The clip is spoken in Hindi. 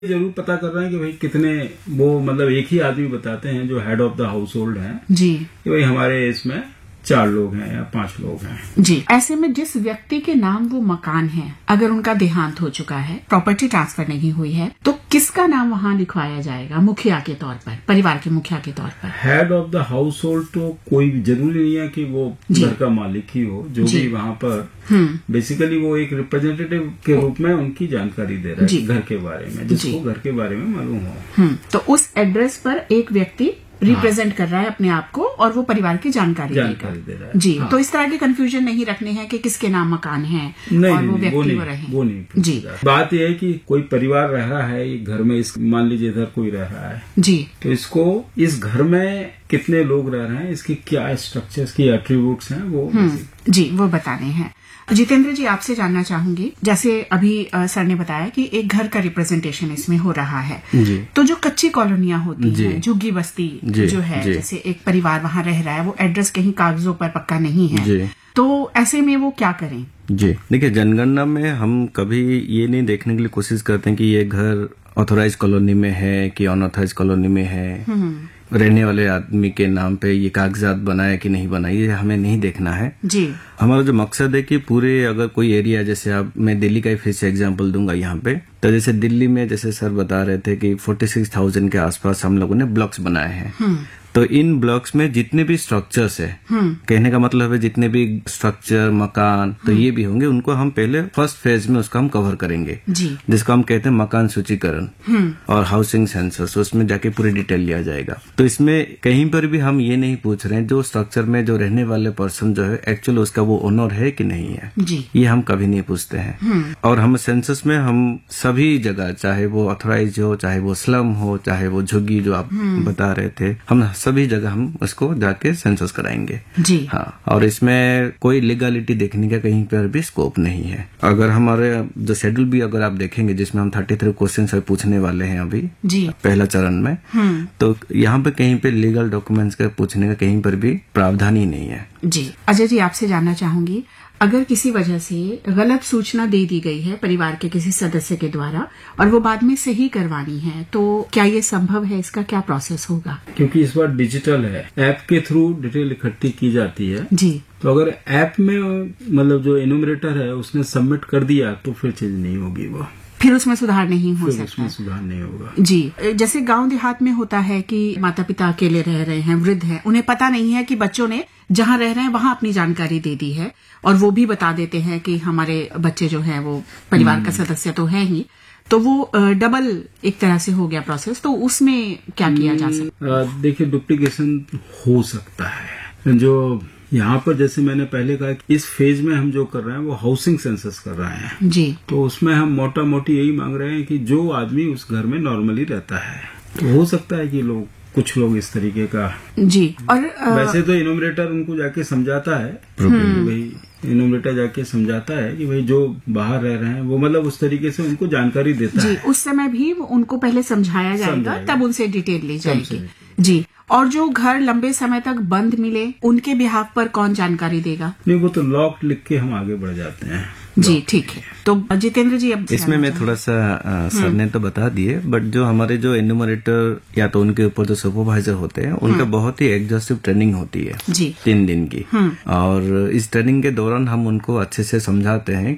जरूर पता कर रहे हैं कि भाई कितने, वो मतलब एक ही आदमी बताते हैं जो head of the house hold है जी, कि भाई हमारे इसमें 4 लोग हैं या 5 लोग हैं जी। ऐसे में जिस व्यक्ति के नाम वो मकान है, अगर उनका देहांत हो चुका है, प्रॉपर्टी ट्रांसफर नहीं हुई है, तो किसका नाम वहाँ लिखवाया जाएगा मुखिया के तौर पर, परिवार के मुखिया के तौर पर? Head of the house hold तो कोई भी जरूरी नहीं है कि वो घर का मालिक ही हो, जो भी वहाँ पर बेसिकली वो एक रिप्रेजेंटेटिव के रूप में उनकी जानकारी दे रहा है घर के बारे में, जिसको घर के बारे में मालूम हो। तो उस एड्रेस पर एक व्यक्ति रिप्रेजेंट कर रहा है अपने आप को और वो परिवार की जानकारी दे रहा है जी। तो इस तरह के कंफ्यूजन नहीं रखने हैं कि किसके नाम मकान है और वो व्यक्ति वो नहीं जी। बात यह है कि कोई परिवार रह रहा है एक घर में, इस मान लीजिए इधर कोई रह रहा है जी, तो इसको इस घर में कितने लोग रह रहे हैं, इसकी क्या स्ट्रक्चर्स की एट्रीब्यूट्स हैं वो जी वो बताने हैं। जितेंद्र जी, आपसे जानना चाहूंगी, जैसे अभी सर ने बताया कि एक घर का रिप्रेजेंटेशन इसमें हो रहा है जी। तो जो कच्ची कॉलोनियां होती हैं, झुग्गी बस्ती जो है, जैसे एक परिवार वहां रह रहा है, वो एड्रेस कहीं कागजों पर पक्का नहीं है, तो ऐसे में वो क्या करें? जी देखिए, जनगणना में हम कभी ये नहीं देखने के लिए कोशिश करते हैं कि ये घर ऑथोराइज कॉलोनी में है कि अनऑथोराइज कॉलोनी में है, रहने वाले आदमी के नाम पे ये कागजात बनाया कि नहीं बनाया, ये हमें नहीं देखना है जी। हमारा जो मकसद है कि पूरे अगर कोई एरिया, जैसे आप, मैं दिल्ली का ही फिर से एग्जांपल दूंगा यहाँ पे, तो जैसे दिल्ली में जैसे सर बता रहे थे कि 46,000 के आसपास हम लोगों ने ब्लॉक्स बनाए हैं, तो इन ब्लॉक्स में जितने भी स्ट्रक्चर्स है, कहने का मतलब है जितने भी स्ट्रक्चर मकान तो ये भी होंगे, उनको हम पहले फर्स्ट फेज में उसका हम कवर करेंगे जी। जिसको हम कहते हैं मकान सूचीकरण और हाउसिंग सेंसस, उसमें जाके पूरी डिटेल लिया जाएगा। तो इसमें कहीं पर भी हम ये नहीं पूछ रहे हैं जो स्ट्रक्चर में जो रहने वाले पर्सन जो है एक्चुअल उसका वो ओनर है कि नहीं है जी। ये हम कभी नहीं पूछते हैं। और हम सेंसस में हम सभी जगह, चाहे वो ऑथराइज हो, चाहे वो स्लम हो, चाहे वो झुग्गी जो आप बता रहे थे, हम सभी जगह हम उसको जाके सेंसस कराएंगे जी। हाँ, और इसमें कोई लीगलिटी देखने का कहीं पर भी स्कोप नहीं है। अगर हमारे जो शेड्यूल भी अगर आप देखेंगे जिसमें हम 33 क्वेश्चन पूछने वाले हैं अभी जी। पहला चरण में, तो यहाँ पे कहीं पे लीगल डॉक्यूमेंट्स का पूछने का कहीं पर भी प्रावधान ही नहीं है जी। अजय जी, आपसे जानना चाहूंगी, अगर किसी वजह से गलत सूचना दे दी गई है परिवार के किसी सदस्य के द्वारा और वो बाद में सही करवानी है, तो क्या ये संभव है? इसका क्या प्रोसेस होगा? क्योंकि इस बार डिजिटल है, ऐप के थ्रू डिटेल इकट्ठी की जाती है जी। तो अगर ऐप में मतलब जो एनुमरेटर है उसने सबमिट कर दिया तो फिर चीज नहीं होगी, वो फिर उसमें सुधार नहीं हो सकता। उसमें सुधार नहीं होगा जी। जैसे गांव देहात में होता है कि माता पिता अकेले रह रहे हैं, वृद्ध हैं, उन्हें पता नहीं है कि बच्चों ने जहां रह रहे हैं वहां अपनी जानकारी दे दी है और वो भी बता देते हैं कि हमारे बच्चे जो है वो परिवार का सदस्य तो है ही, तो वो डबल एक तरह से हो गया प्रोसेस, तो उसमें क्या किया जा सकता? देखिए, डुप्लीकेशन हो सकता है। जो यहाँ पर जैसे मैंने पहले कहा कि इस फेज में हम जो कर रहे हैं वो हाउसिंग सेंसस कर रहे हैं जी। तो उसमें हम मोटा मोटी यही मांग रहे हैं कि जो आदमी उस घर में नॉर्मली रहता है, तो हो सकता है कि कुछ लोग इस तरीके का जी। और वैसे तो इनोमरेटर उनको जाके समझाता है, भाई इनोमरेटर जाके समझाता है कि भाई जो बाहर रह रहे हैं वो मतलब उस तरीके से उनको जानकारी देता है। उस समय भी उनको पहले समझाया जाएगा, तब उनसे डिटेल ली जाएगी जी। और जो घर लंबे समय तक बंद मिले उनके बिहाफ पर कौन जानकारी देगा? नहीं, वो तो लॉक लिख के हम आगे बढ़ जाते हैं जी। ठीक है। तो जितेंद्र जी, अब इसमें मैं थोड़ा सा सर ने तो बता दिए, बट जो हमारे जो एन्यूमरेटर या तो उनके ऊपर जो सुपरवाइजर होते हैं उनका बहुत ही एग्जॉस्टिव ट्रेनिंग होती है जी। 3 दिन की, और इस ट्रेनिंग के दौरान हम उनको अच्छे से समझाते हैं